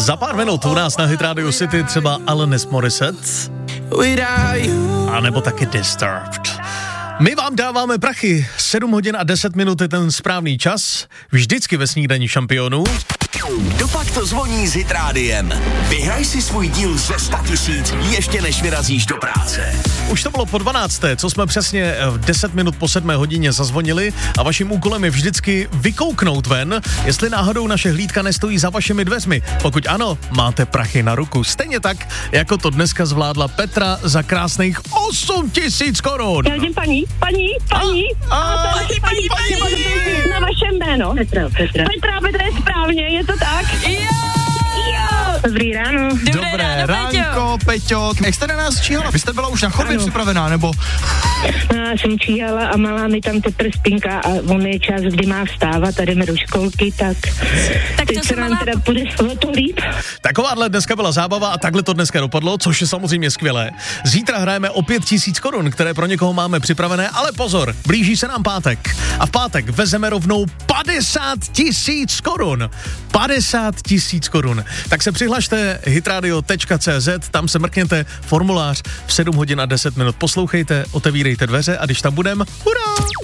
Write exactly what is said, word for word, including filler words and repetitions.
Za pár minut u nás na Hit Radio City třeba Alanis Morissette a nebo taky Disturbed. My vám dáváme prachy. sedm hodin a deset minut je ten správný čas. Vždycky ve snídani šampionů. Dopak to zvoní s Hit Rádiem. Vyhraj si svůj díl ze sto tisíc ještě než vyrazíš do práce. Už to bylo po dvanácté, co jsme přesně v deset minut po sedmé hodině zazvonili a vaším úkolem je vždycky vykouknout ven, jestli náhodou naše hlídka nestojí za vašimi dveřmi. Pokud ano, máte prachy na ruku. Stejně tak, jako to dneska zvládla Petra za krásných osm tisíc korun. Já vidím paní, paní, paní. A, a, paní, paní, paní, paní, paní. Na vašem jméno. Petra, Petra. Petra, Petra je správně, je to tak? Jo! Jo! Dobrý ráno. Dobré, Dobré ráno, ránko, Peťo. Jak jste na nás číhala? Vy jste byla už na chodbě připravená, nebo? No, já jsem číhala a malá mi tam teprve spinká a on je čas, kdy má vstávat a jdeme do školky, tak, Tak teď to se se nám malá... teda bude o to líp. Takováhle dneska byla zábava a takhle to dneska dopadlo, což je samozřejmě skvělé. Zítra hrajeme o pět tisíc korun, které pro někoho máme připravené, ale pozor, blíží se nám pátek. A v pátek vezeme rovnou padesát tisíc korun. padesát tisíc korun. Tak se přihlašte hitradio tečka cé zet, tam se mrkněte formulář v sedm hodin a deset minut. Poslouchejte, otevírejte dveře a když tam budem, hurá!